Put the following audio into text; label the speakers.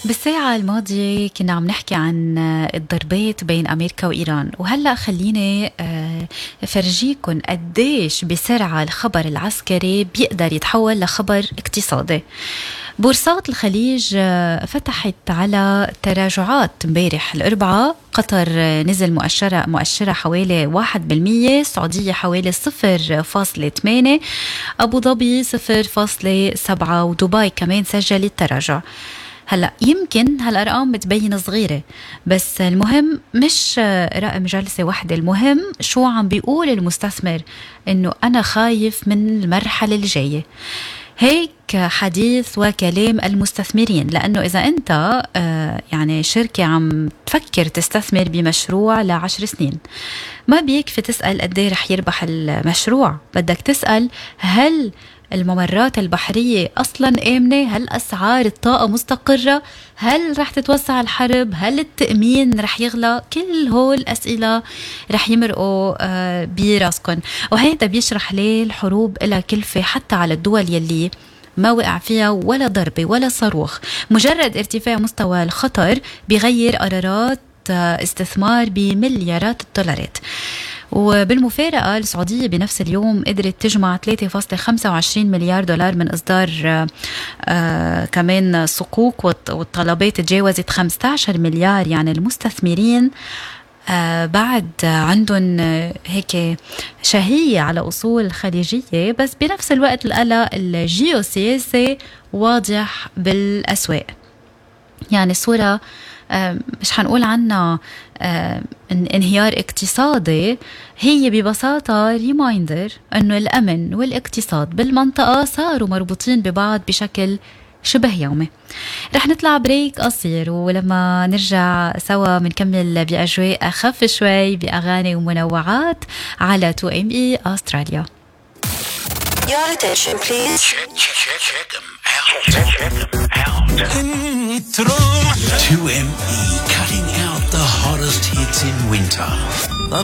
Speaker 1: بالساعة الماضية كنا عم نحكي عن الضربات بين أمريكا وإيران، وهلأ خليني فرجيكم قديش بسرعة الخبر العسكري بيقدر يتحول لخبر اقتصادي. بورصات الخليج فتحت على تراجعات امبارح الأربعاء. قطر نزل مؤشرة حوالي 1%، السعودية حوالي 0.8%، أبو ظبي 0.7%، ودبي كمان سجلت تراجع. هلأ يمكن هالأرقام بتبين صغيرة، بس المهم مش رقم جلسة واحدة، المهم شو عم بيقول المستثمر، إنه أنا خايف من المرحلة الجاية. هيك حديث وكلام المستثمرين، لأنه إذا أنت يعني شركة عم تفكر تستثمر بمشروع ل10 سنين، ما بيكفي تسأل قديه رح يربح المشروع، بدك تسأل هل الممرات البحرية أصلا آمنة؟ هل أسعار الطاقة مستقرة؟ هل رح تتوسع الحرب؟ هل التأمين رح يغلى؟ كل هول أسئلة رح يمرقوا براسكن. وهذا بيشرح ليه الحروب إلى كلفة حتى على الدول يلي ما وقع فيها ولا ضربة ولا صاروخ. مجرد ارتفاع مستوى الخطر بيغير قرارات استثمار بمليارات الدولارات. وبالمفارقة السعودية بنفس اليوم قدرت تجمع 3.25 مليار دولار من إصدار كمان صكوك، والطلبات تجاوزت 15 مليار. يعني المستثمرين بعد عندهم هيك شهية على أصول خليجية، بس بنفس الوقت القلق الجيوسياسي واضح بالأسواق. يعني الصورة مش حنقول عنها انهيار اقتصادي، هي ببساطة ريمايندر أنه الأمن والاقتصاد بالمنطقة صاروا مربوطين ببعض بشكل شبه يومي. رح نطلع بريك قصير، ولما نرجع سوا منكمل بأجواء أخف شوي بأغاني ومنوعات على 2ME أستراليا.
Speaker 2: Your attention please.
Speaker 3: Check them out. Intro. 2ME, cutting out the hottest hits in winter. The